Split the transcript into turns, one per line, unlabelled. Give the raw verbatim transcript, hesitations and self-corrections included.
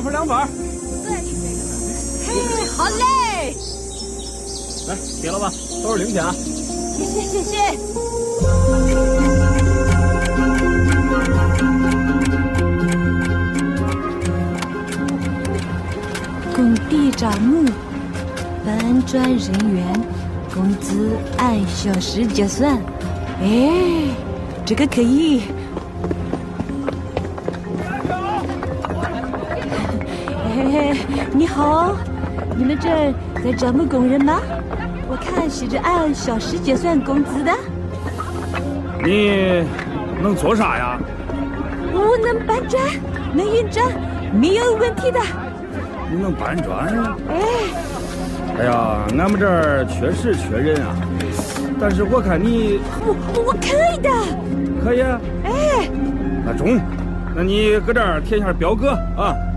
份凉粉。
最爱吃这个了。嘿，好嘞。
来，给了吧，都是零钱啊。
谢谢谢谢。
工地招募，搬砖人员，工资按小时结算。哎，这个可以。嘿嘿，你好，你们这儿在招募工人吗？我看是着按小时结算工资的。
你能做啥呀？
我能搬砖，能运砖，没有问题的。
你能搬砖？
哎，
哎呀，俺们这儿确实缺人啊，但是我看你，
我我可以的。
可以？
哎，
那中，那你搁这儿填一下表格啊。